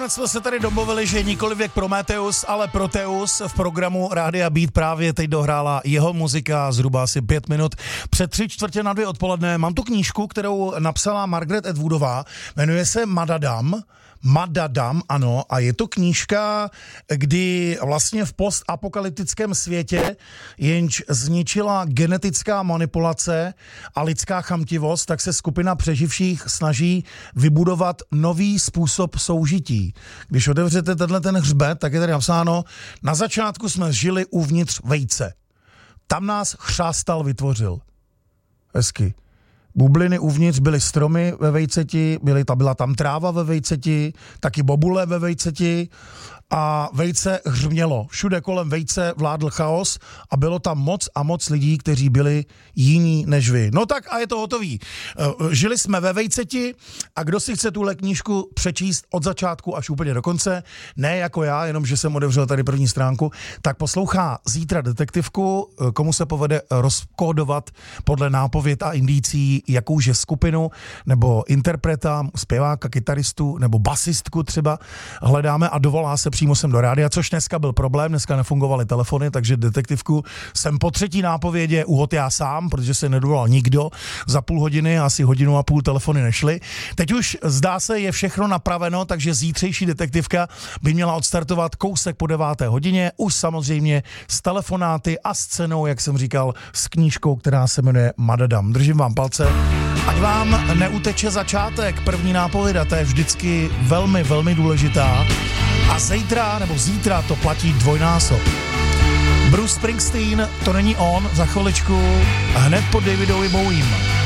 Nakonec jsme se tady domluvili, že nikoli věk Prometheus, ale Proteus v programu Rádia Beat právě teď dohrála jeho muzika zhruba asi 5 minut před 3:45 odpoledne. Mám tu knížku, kterou napsala Margaret Atwoodová, jmenuje se Madadam, ano, a je to knížka, kdy vlastně v postapokalyptickém světě, jenž zničila genetická manipulace a lidská chamtivost, tak se skupina přeživších snaží vybudovat nový způsob soužití. Když otevřete ten hřbet, tak je tady napsáno, na začátku jsme žili uvnitř vejce. Tam nás chřástal vytvořil. Hezky. Bubliny uvnitř byly stromy ve vejceti, byla tam tráva ve vejceti, taky bobule ve vejceti a vejce hřmělo. Všude kolem vejce vládl chaos a bylo tam moc a moc lidí, kteří byli jiní než vy. No tak a je to hotový. Žili jsme ve vejceti a kdo si chce tuhle knížku přečíst od začátku až úplně do konce, ne jako já, jenom že jsem otevřel tady první stránku, tak poslouchá zítra detektivku, komu se povede rozkódovat podle nápověd a indicí jakouže skupinu nebo interpreta, zpěváka, kytaristu nebo basistku třeba hledáme a dovolá se přímo sem do rádia, což dneska byl problém, dneska nefungovaly telefony, takže detektivku jsem po třetí nápovědě uhod já sám, protože se nedovolal nikdo, za půl hodiny, asi hodinu a půl telefony nešly. Teď už zdá se, je všechno napraveno, takže zítřejší detektivka by měla odstartovat kousek po 9. hodině, už samozřejmě s telefonáty a s cenou, jak jsem říkal, s knížkou, která se jmenuje Madadam. Držím vám palce, ať vám neuteče začátek, první nápověda, to je vždycky velmi, velmi důležitá. A zítra to platí dvojnásob. Bruce Springsteen, to není on, za chviličku, hned po Davidovi Bowiem.